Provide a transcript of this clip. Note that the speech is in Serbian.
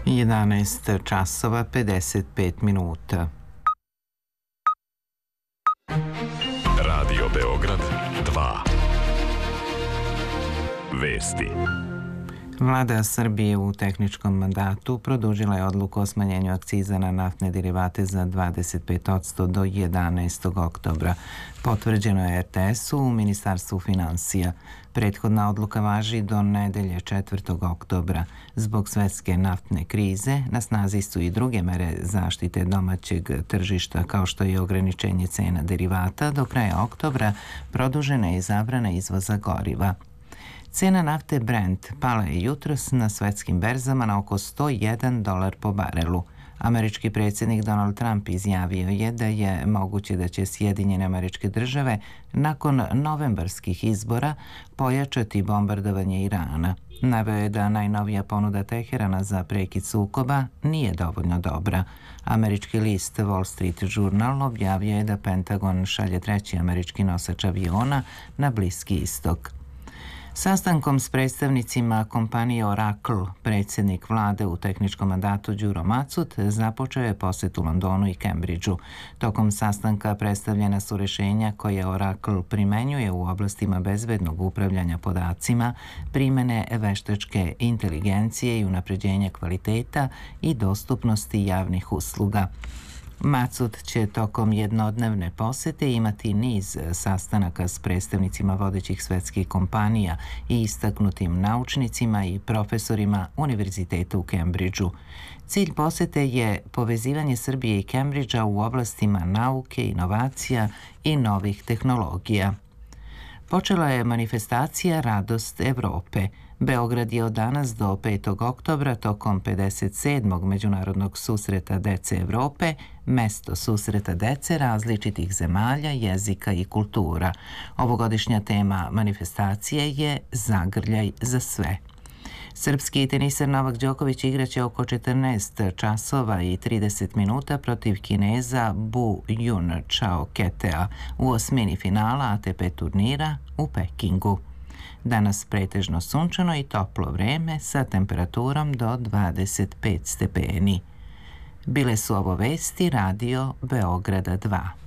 11 časova 55 minuta. Radio Beograd 2. Vesti. Vlada Srbije u tehničkom mandatu produžila je odluku o smanjenju akciza na naftne derivate za 25% do 11. oktobra. Potvrđeno je RTS-u u Ministarstvu finansija. Prethodna odluka važi do nedelje 4. oktobra. Zbog svetske naftne krize na snazi su i druge mere zaštite domaćeg tržišta, kao što je ograničenje cena derivata. Do kraja oktobra produžena je zabrana izvoza goriva. Cena nafte Brent pala je jutros na svetskim berzama na oko $101 po barelu. Američki predsjednik Donald Trump izjavio je da je moguće da će Sjedinjene Američke Države nakon novembarskih izbora pojačati bombardovanje Irana. Naveo je da najnovija ponuda Teherana za prekid sukoba nije dovoljno dobra. Američki list Wall Street Journal objavio je da Pentagon šalje treći američki nosač aviona na Bliski istok. Sastankom s predstavnicima kompanije Oracle, predsjednik vlade u tehničkom mandatu Đuro Macut započeo je posjet u Londonu i Cambridgeu. Tokom sastanka predstavljena su rješenja koje Oracle primenjuje u oblastima bezbednog upravljanja podacima, primjene veštačke inteligencije i unapređenja kvaliteta i dostupnosti javnih usluga. Macut će tokom jednodnevne posjete imati niz sastanaka s predstavnicima vodećih svetskih kompanija i istaknutim naučnicima i profesorima Univerziteta u Cambridgeu. Cilj posjete je povezivanje Srbije i Cambridgea u oblastima nauke, inovacija i novih tehnologija. Počela je manifestacija Radost Evrope. Beograd je od danas do 5. oktobra tokom 57. Međunarodnog susreta dece Evrope mesto susreta dece različitih zemalja, jezika i kultura. Ovogodišnja tema manifestacije je Zagrljaj za sve. Srpski teniser Novak Đoković igraće oko 14 časova i 30 minuta protiv Kineza Bu Jun Chao Ketea u osmini finala ATP turnira u Pekingu. Danas pretežno sunčano i toplo vreme sa temperaturom do 25 stepeni. Bile su ovo vesti Radio Beograda 2.